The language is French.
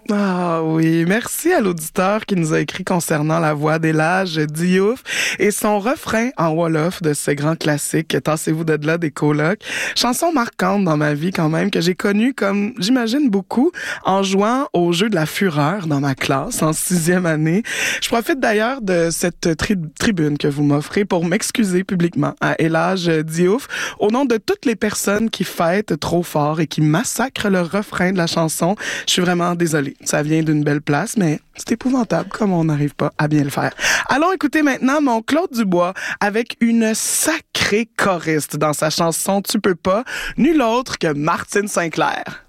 Ah oui, merci à l'auditeur qui nous a écrit concernant la voix d'Elage Diouf et son refrain en Wolof de ce grand classique « Tassez-vous de là des colocs ». Chanson marquante dans ma vie quand même, que j'ai connue comme, j'imagine beaucoup, en jouant au jeu de la fureur dans ma classe en 6e année. Je profite d'ailleurs de cette tribune que vous m'offrez pour m'excuser publiquement à Elage Diouf au nom de toutes les personnes qui fêtent trop fort et qui massacrent le refrain de la chanson. Je suis vraiment désolée. Ça vient d'une belle place, mais c'est épouvantable comme on n'arrive pas à bien le faire. Allons écouter maintenant mon Claude Dubois avec une sacrée choriste dans sa chanson « Tu peux pas », nulle autre que Martine St-Clair.